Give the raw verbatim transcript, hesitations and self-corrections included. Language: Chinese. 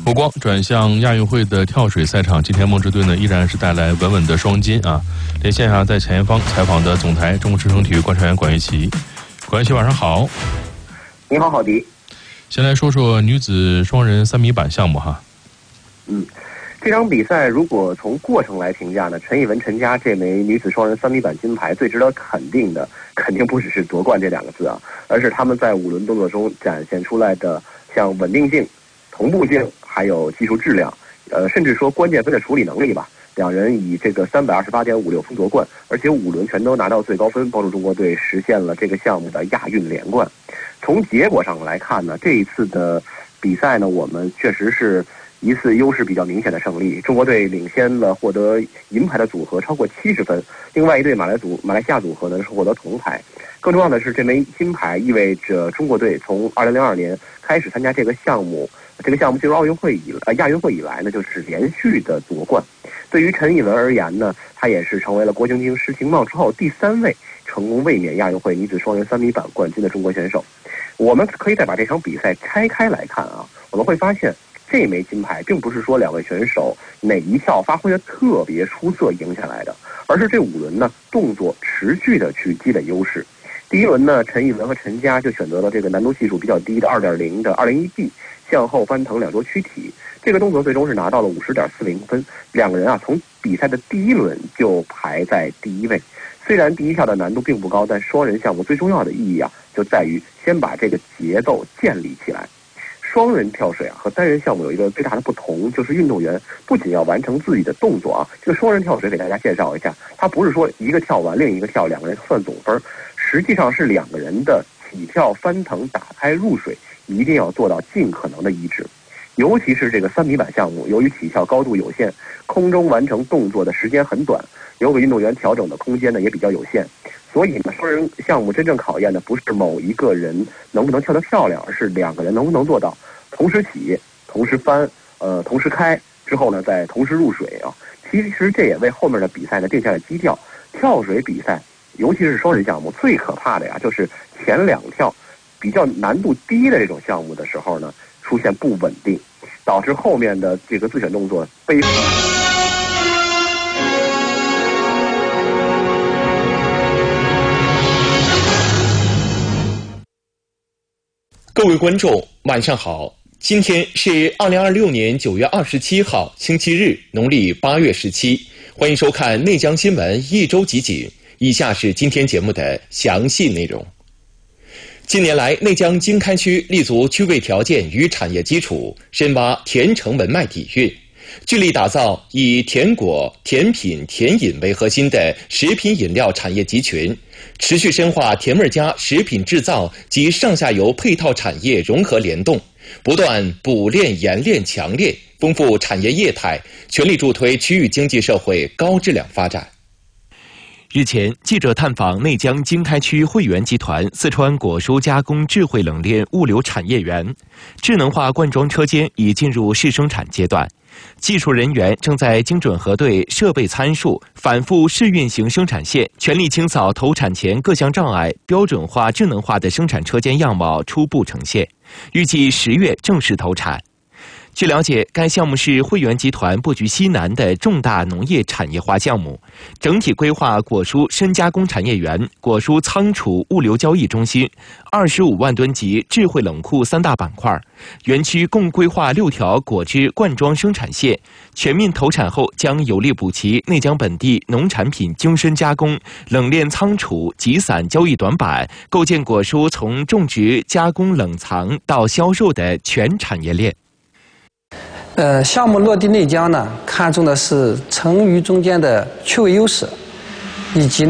目光转向亚运会的跳水赛场，今天梦之队呢依然是带来稳稳的双金啊！连线上在前方采访的总台中国之声体育观察员管玉琪，管玉琪晚上好。 你好，郝迪。 先来说说女子双人三米板项目哈。 嗯，这场比赛如果从过程来评价呢，陈艺文、陈佳这枚女子双人三米板金牌最值得肯定的，肯定不只是夺冠这两个字啊，而是他们在五轮动作中展现出来的像稳定性、同步性，还有技术质量，呃，甚至说关键分的处理能力吧。两人以这个三百二十八点五六分夺冠，而且五轮全都拿到最高分，帮助中国队实现了这个项目的亚运连冠。从结果上来看呢，这一次的比赛呢，我们确实是一次优势比较明显的胜利。中国队领先了获得银牌的组合超过七十分，另外一队马来组马来西亚组合呢是获得铜牌。更重要的是，这枚金牌意味着中国队从二零零二年开始参加这个项目，这个项目进入奥运会以呃亚运会以来呢，就是连续的夺冠。对于陈艺文而言呢，他也是成为了郭晶晶、施廷懋之后第三位成功卫冕亚运会女子双人三米板冠军的中国选手。我们可以再把这场比赛拆开来看啊，我们会发现这枚金牌并不是说两位选手哪一跳发挥的特别出色赢下来的，而是这五轮呢动作持续的去积累优势。第一轮呢，陈艺文和陈佳就选择了这个难度系数比较低的 二点零 的二零一 B 向后翻腾两桌躯体，这个动作最终是拿到了 五十点四零 分。两个人啊从比赛的第一轮就排在第一位。虽然第一跳的难度并不高，但双人项目最重要的意义啊就在于先把这个节奏建立起来。双人跳水啊和单人项目有一个最大的不同，就是运动员不仅要完成自己的动作啊，这个双人跳水给大家介绍一下，它不是说一个跳完另一个跳，两个人算总分，实际上是两个人的起跳、翻腾、打开、入水一定要做到尽可能的一致。尤其是这个三米板项目，由于起跳高度有限，空中完成动作的时间很短，留给运动员调整的空间呢也比较有限，所以呢，双人项目真正考验的不是某一个人能不能跳得漂亮，而是两个人能不能做到同时起、同时翻、呃同时开之后呢，再同时入水啊。其实这也为后面的比赛呢定下了基调。跳水比赛，尤其是双人项目，最可怕的呀，就是前两跳比较难度低的这种项目的时候呢，出现不稳定，导致后面的这个自选动作背。 各位观众，晚上好！今天是二零二六年九月二十七号，星期日，农历八月十七。欢迎收看内江新闻一周集锦。以下是今天节目的详细内容。近年来，内江经开区立足区位条件与产业基础，深挖甜橙文脉底蕴，致力打造以甜果、甜品、甜饮为核心的食品饮料产业集群，持续深化甜味家食品制造及上下游配套产业融合联动，不断补链、研链、强链，丰富产业业态，全力助推区域经济社会高质量发展。日前，记者探访内江经开区汇源集团四川果蔬加工智慧冷链物流产业园，智能化灌装车间已进入试生产阶段，技术人员正在精准核对设备参数，反复试运行生产线，全力清扫投产前各项障碍，标准化、智能化的生产车间样貌初步呈现，预计十月正式投产。据了解，该项目是汇源集团布局西南的重大农业产业化项目，整体规划果蔬深加工产业园、果蔬仓储物流交易中心、二十五万吨级智慧冷库三大板块。园区共规划六条果汁灌装生产线，全面投产后将有力补齐内江本地农产品精深加工、冷链仓储、集散交易短板，构建果蔬从种植、加工、冷藏到销售的全产业链。 呃，项目落地内江呢，看重的是成渝中间的区位优势，以及